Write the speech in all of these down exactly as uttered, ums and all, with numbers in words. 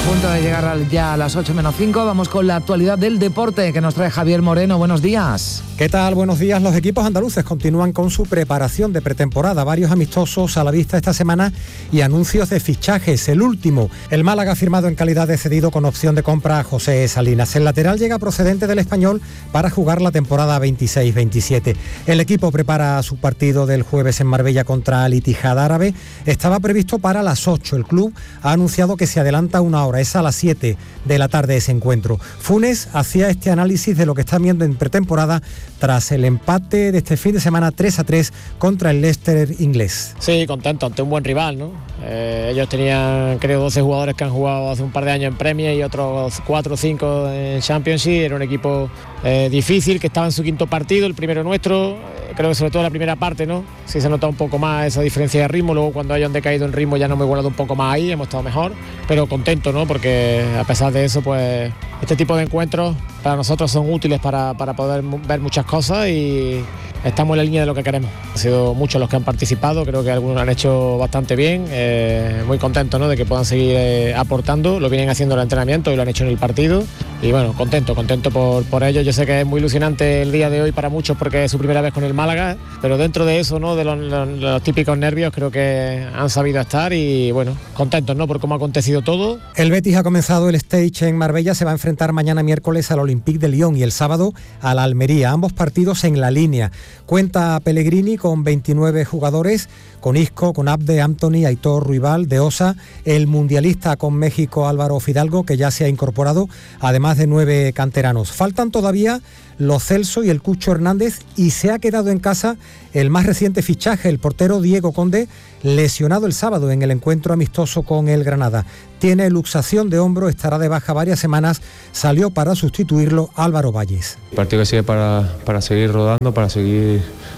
punto de llegar al, ya a las ocho menos cinco, vamos con la actualidad del deporte que nos trae Javier Moreno. Buenos días. ¿Qué tal? Buenos días. Los equipos andaluces continúan con su preparación de pretemporada. Varios amistosos a la vista esta semana y anuncios de fichajes. El último, el Málaga ha firmado en calidad de cedido con opción de compra a José Salinas. El lateral llega procedente del Español para jugar la temporada veintiséis veintisiete. El equipo prepara su partido del jueves en Marbella contra Al Ittihad árabe. Estaba previsto para las ocho. El club ha anunciado que se adelanta una hora. Es a las siete de la tarde ese encuentro. Funes hacía este análisis de lo que está viendo en pretemporada tras el empate de este fin de semana tres a tres contra el Leicester inglés. Sí, contento ante un buen rival, ¿no? Eh, ellos tenían, creo, doce jugadores que han jugado hace un par de años en Premier y otros cuatro o cinco en Championship. Era un equipo eh, difícil, que estaba en su quinto partido, el primero nuestro. Eh, creo que sobre todo la primera parte, ¿no? Sí se nota un poco más esa diferencia de ritmo. Luego cuando ellos han decaído en ritmo ya nos hemos igualado un poco más ahí, hemos estado mejor. Pero contento, ¿no? Porque a pesar de eso, pues este tipo de encuentros para nosotros son útiles para, para poder ver muchas cosas y estamos en la línea de lo que queremos. Han sido muchos los que han participado, creo que algunos lo han hecho bastante bien, eh, muy contentos, ¿no?, de que puedan seguir eh, aportando, lo vienen haciendo en el entrenamiento y lo han hecho en el partido y bueno, contento, contento por, por ello. Yo sé que es muy ilusionante el día de hoy para muchos porque es su primera vez con el Málaga, pero dentro de eso, ¿no?, de los, los, los típicos nervios, creo que han sabido estar y bueno, contentos, ¿no?, por cómo ha acontecido todo. El Betis ha comenzado el stage en Marbella, se va a enfrentar mañana miércoles al Olympique de Lyon y el sábado a la Almería, ambos partidos en la línea. Cuenta Pellegrini con veintinueve jugadores, con Isco, con Abde, Anthony, Aitor, Ruibal, De Osa, el mundialista con México Álvaro Fidalgo, que ya se ha incorporado, además de nueve canteranos. Faltan todavía Lo Celso y el Cucho Hernández y se ha quedado en casa el más reciente fichaje, el portero Diego Conde, lesionado el sábado en el encuentro amistoso con el Granada. Tiene luxación de hombro, estará de baja varias semanas, salió para sustituirlo Álvaro Valles. El partido que sigue para, para seguir rodando, para seguir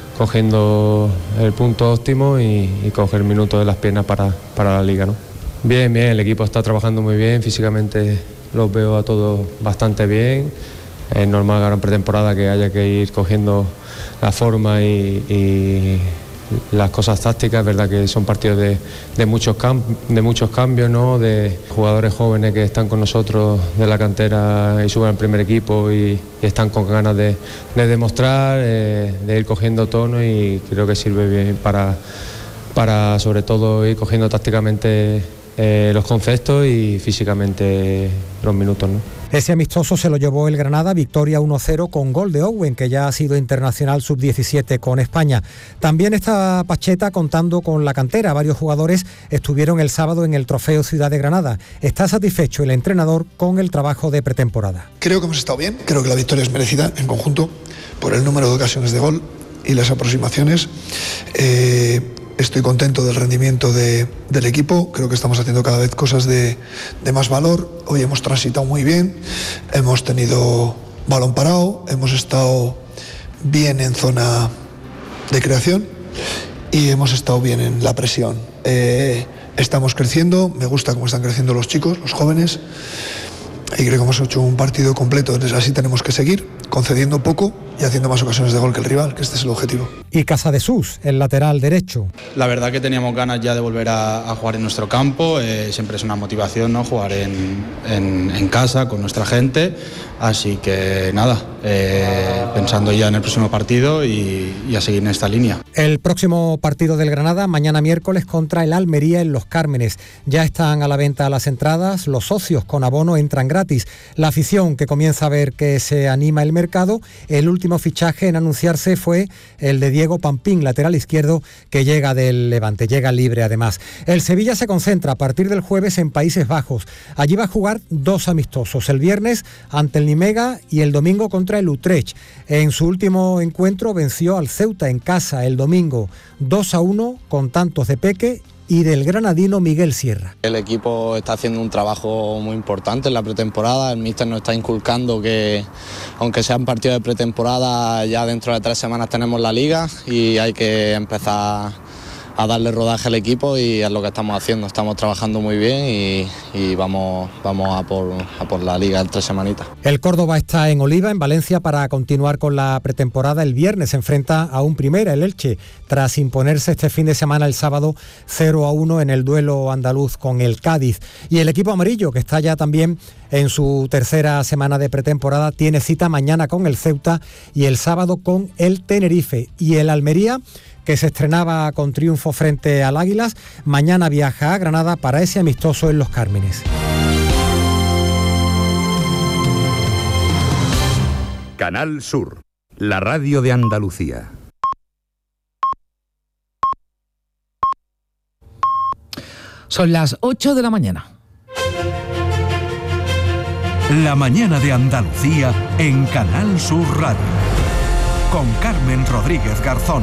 cogiendo el punto óptimo y, y coger minutos de las piernas para, para la liga, ¿no? Bien, bien, el equipo está trabajando muy bien, físicamente los veo a todos bastante bien. Es normal ahora en pretemporada que haya que ir cogiendo la forma y, y las cosas tácticas. Es verdad que son partidos de, de, muchos, camp, de muchos cambios, ¿no?, de jugadores jóvenes que están con nosotros de la cantera y suben al primer equipo y, y están con ganas de, de demostrar, eh, de ir cogiendo tono y creo que sirve bien para, para sobre todo ir cogiendo tácticamente eh, los conceptos y físicamente los minutos, ¿no? Ese amistoso se lo llevó el Granada, victoria uno cero con gol de Owen, que ya ha sido internacional sub diecisiete con España. También está Pacheta contando con la cantera. Varios jugadores estuvieron el sábado en el Trofeo Ciudad de Granada. Está satisfecho el entrenador con el trabajo de pretemporada. Creo que hemos estado bien, creo que la victoria es merecida en conjunto por el número de ocasiones de gol y las aproximaciones. Eh... Estoy contento del rendimiento de, del equipo, creo que estamos haciendo cada vez cosas de, de más valor. Hoy hemos transitado muy bien, hemos tenido balón parado, hemos estado bien en zona de creación y hemos estado bien en la presión. Eh, estamos creciendo, me gusta cómo están creciendo los chicos, los jóvenes, y creo que hemos hecho un partido completo, entonces así tenemos que seguir, concediendo poco y haciendo más ocasiones de gol que el rival, que este es el objetivo. Y Casadesús, el lateral derecho. La verdad que teníamos ganas ya de volver a, a jugar en nuestro campo, eh, siempre es una motivación, ¿no?, jugar en, en, en casa con nuestra gente, así que nada, eh, pensando ya en el próximo partido y, y a seguir en esta línea. El próximo partido del Granada, mañana miércoles contra el Almería en Los Cármenes. Ya están a la venta las entradas, los socios con abono entran gratis. La afición que comienza a ver que se anima el mercado, el último fichaje en anunciarse fue el de Diego Pampín, lateral izquierdo, que llega del Levante, llega libre además. El Sevilla se concentra a partir del jueves en Países Bajos. Allí va a jugar dos amistosos, el viernes ante el Nimega y el domingo contra el Utrecht. En su último encuentro venció al Ceuta en casa el domingo dos a uno con tantos de Peque y del granadino Miguel Sierra. El equipo está haciendo un trabajo muy importante en la pretemporada, el míster nos está inculcando que aunque sean partidos de pretemporada, ya dentro de tres semanas tenemos la liga y hay que empezar a darle rodaje al equipo y es lo que estamos haciendo. Estamos trabajando muy bien y, y vamos, vamos a, por, a por la Liga en tres semanitas. El Córdoba está en Oliva, en Valencia, para continuar con la pretemporada. El viernes se enfrenta a un Primera, el Elche, tras imponerse este fin de semana el sábado cero a uno en el duelo andaluz con el Cádiz. Y el equipo amarillo, que está ya también en su tercera semana de pretemporada, tiene cita mañana con el Ceuta y el sábado con el Tenerife. Y el Almería, que se estrenaba con triunfo frente al Águilas, mañana viaja a Granada para ese amistoso en Los Cármenes. Canal Sur, la radio de Andalucía. Son las ocho de la mañana. La mañana de Andalucía en Canal Sur Radio. Con Carmen Rodríguez Garzón.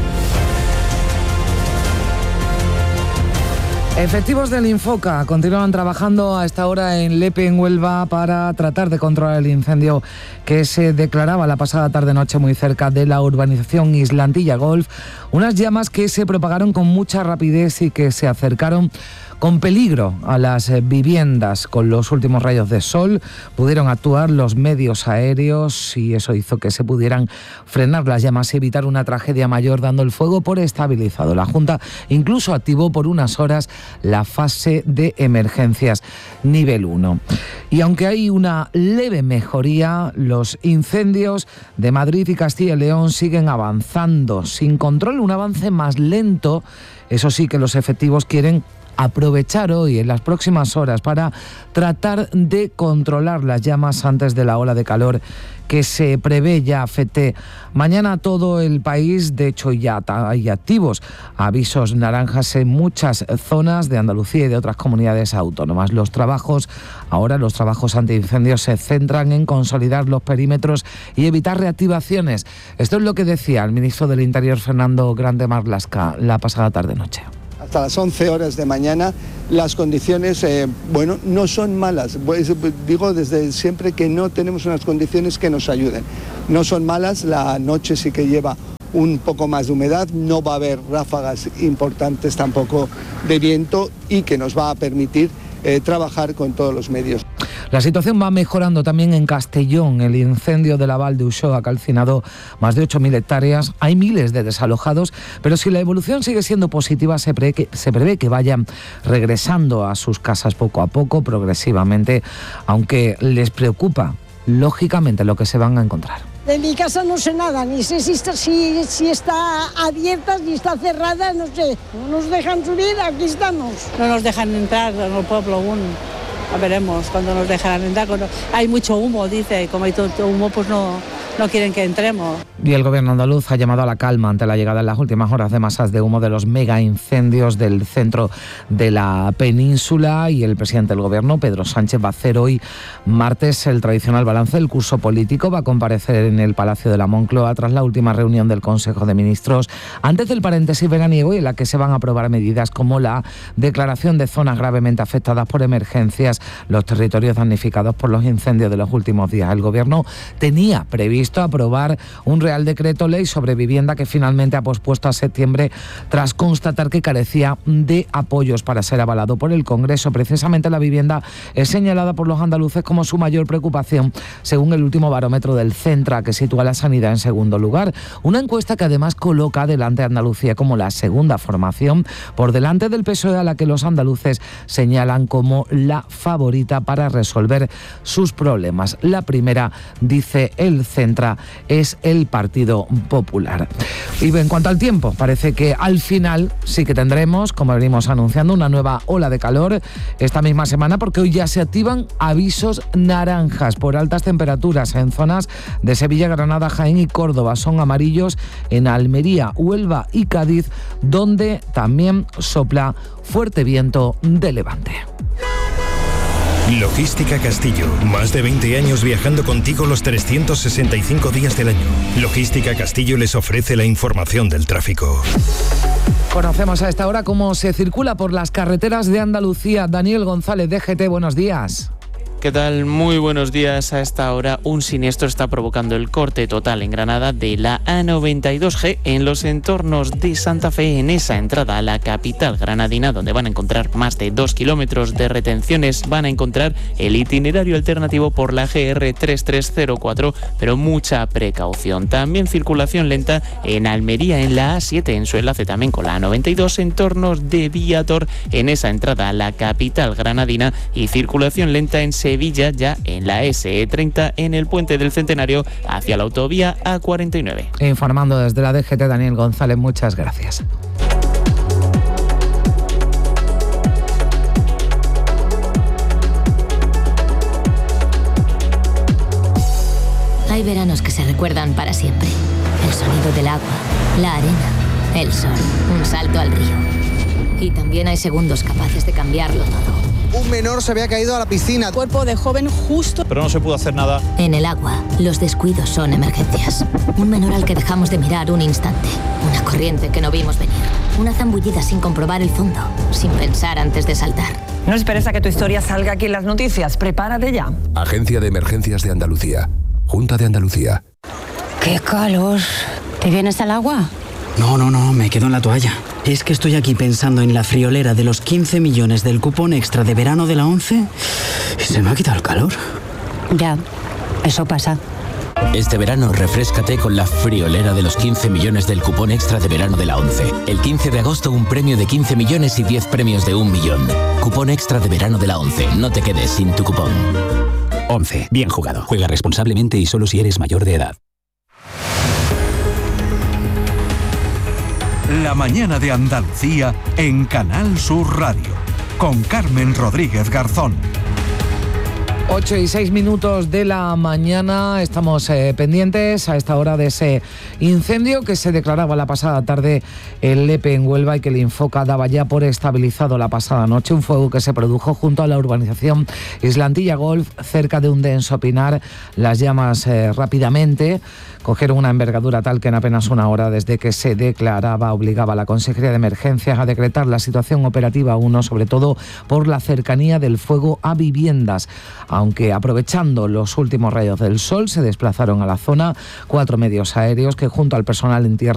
Efectivos del Infoca continúan trabajando a esta hora en Lepe, en Huelva, para tratar de controlar el incendio que se declaraba la pasada tarde-noche muy cerca de la urbanización Islantilla Golf. Unas llamas que se propagaron con mucha rapidez y que se acercaron con peligro a las viviendas. Con los últimos rayos de sol pudieron actuar los medios aéreos y eso hizo que se pudieran frenar las llamas y evitar una tragedia mayor, dando el fuego por estabilizado. La Junta incluso activó por unas horas la fase de emergencias nivel uno. Y aunque hay una leve mejoría, los incendios de Madrid y Castilla y León siguen avanzando sin control, un avance más lento. Eso sí, que los efectivos quieren aprovechar hoy, en las próximas horas, para tratar de controlar las llamas antes de la ola de calor que se prevé ya afecte mañana a todo el país. De hecho, ya hay activos avisos naranjas en muchas zonas de Andalucía y de otras comunidades autónomas. Los trabajos, ahora los trabajos antiincendios se centran en consolidar los perímetros y evitar reactivaciones. Esto es lo que decía el ministro del Interior, Fernando Grande Marlaska, la pasada tarde-noche. Hasta las once horas de mañana las condiciones, eh, bueno, no son malas. Pues, digo desde siempre que no tenemos unas condiciones que nos ayuden. No son malas, la noche sí que lleva un poco más de humedad, no va a haber ráfagas importantes tampoco de viento y que nos va a permitir eh, trabajar con todos los medios. La situación va mejorando también en Castellón. El incendio de la Val de Uxó ha calcinado más de ocho mil hectáreas. Hay miles de desalojados, pero si la evolución sigue siendo positiva, se prevé que, se prevé que vayan regresando a sus casas poco a poco, progresivamente, aunque les preocupa, lógicamente, lo que se van a encontrar. De mi casa no sé nada, ni sé si está, si, si está abierta, ni está cerrada, no sé. No nos dejan subir, aquí estamos. No nos dejan entrar en el pueblo aún. Veremos cuando nos dejarán entrar. Hay mucho humo, dice, como hay tanto humo, pues no, no quieren que entremos. Y el gobierno andaluz ha llamado a la calma ante la llegada en las últimas horas de masas de humo de los mega incendios del centro de la península, y el presidente del gobierno, Pedro Sánchez, va a hacer hoy martes el tradicional balance del curso político. Va a comparecer en el Palacio de la Moncloa tras la última reunión del Consejo de Ministros, antes del paréntesis veraniego, y en la que se van a aprobar medidas como la declaración de zonas gravemente afectadas por emergencias, los territorios damnificados por los incendios de los últimos días. El gobierno tenía previsto aprobar un Real Decreto Ley sobre vivienda que finalmente ha pospuesto a septiembre tras constatar que carecía de apoyos para ser avalado por el Congreso. Precisamente la vivienda es señalada por los andaluces como su mayor preocupación, según el último barómetro del Centra, que sitúa la sanidad en segundo lugar. Una encuesta que además coloca adelante a Andalucía como la segunda formación, por delante del P S O E, a la que los andaluces señalan como la favorita para resolver sus problemas. La primera, dice el Centra, es el Partido Popular. Y en cuanto al tiempo, parece que al final sí que tendremos, como venimos anunciando, una nueva ola de calor esta misma semana, porque hoy ya se activan avisos naranjas por altas temperaturas en zonas de Sevilla, Granada, Jaén y Córdoba. Son amarillos en Almería, Huelva y Cádiz, donde también sopla fuerte viento de levante. Logística Castillo, más de veinte años viajando contigo los trescientos sesenta y cinco días del año. Logística Castillo les ofrece la información del tráfico. Conocemos a esta hora cómo se circula por las carreteras de Andalucía. Daniel González, D G T, buenos días. ¿Qué tal? Muy buenos días. A esta hora un siniestro está provocando el corte total en Granada de la A noventa y dos G en los entornos de Santa Fe, en esa entrada a la capital granadina, donde van a encontrar más de dos kilómetros de retenciones. Van a encontrar el itinerario alternativo por la G R tres tres cero cuatro, pero mucha precaución. También circulación lenta en Almería, en la A siete, en su enlace también con la A noventa y dos, entornos de Viator, en esa entrada a la capital granadina, y circulación lenta en Sevilla, ya en la S E treinta, en el puente del Centenario hacia la autovía A cuarenta y nueve. Informando desde la D G T, Daniel González, muchas gracias. Hay veranos que se recuerdan para siempre. El sonido del agua, la arena, el sol, un salto al río. Y también hay segundos capaces de cambiarlo todo. Un menor se había caído a la piscina. Cuerpo de joven justo. Pero no se pudo hacer nada. En el agua, los descuidos son emergencias. Un menor al que dejamos de mirar un instante. Una corriente que no vimos venir. Una zambullida sin comprobar el fondo, sin pensar antes de saltar. No esperes a que tu historia salga aquí en las noticias. Prepárate ya. Agencia de Emergencias de Andalucía. Junta de Andalucía. ¡Qué calor! ¿Te vienes al agua? No, no, no, me quedo en la toalla. Es que estoy aquí pensando en la friolera de los quince millones del cupón extra de verano de la ONCE y se me ha quitado el calor. Ya, eso pasa. Este verano refréscate con la friolera de los quince millones del cupón extra de verano de la ONCE. El quince de agosto un premio de quince millones y diez premios de un millón. Cupón extra de verano de la ONCE. No te quedes sin tu cupón. ONCE. Bien jugado. Juega responsablemente y solo si eres mayor de edad. La mañana de Andalucía en Canal Sur Radio, con Carmen Rodríguez Garzón. ocho y seis minutos de la mañana, estamos eh, pendientes a esta hora de ese incendio que se declaraba la pasada tarde en Lepe, en Huelva, y que el Infoca daba ya por estabilizado la pasada noche. Un fuego que se produjo junto a la urbanización Islantilla Golf, cerca de un denso pinar. Las llamas eh, rápidamente cogieron una envergadura tal que en apenas una hora desde que se declaraba obligaba a la Consejería de Emergencias a decretar la situación operativa uno, sobre todo por la cercanía del fuego a viviendas. Aunque aprovechando los últimos rayos del sol se desplazaron a la zona cuatro medios aéreos que junto al personal en tierra